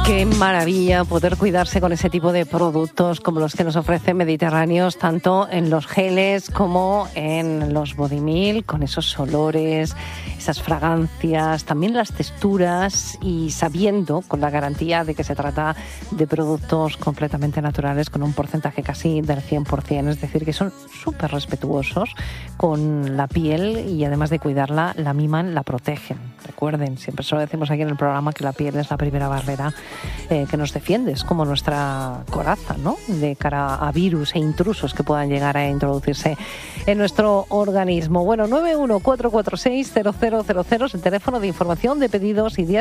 Qué maravilla poder cuidarse con ese tipo de productos como los que nos ofrece Mediterráneos, tanto en los geles como en los body milk, con esos olores, esas fragancias, también las texturas, y sabiendo con la garantía de que se trata de productos completamente naturales con un porcentaje casi del 100%, es decir, que son súper respetuosos con la piel y además de cuidarla, la miman, la protegen. Recuerden, siempre se lo decimos aquí en el programa, que la piel es la primera barrera que nos defiende, es como nuestra coraza, ¿no?, de cara a virus e intrusos que puedan llegar a introducirse en nuestro organismo. Bueno, 914460000 es el teléfono de información, de pedidos y de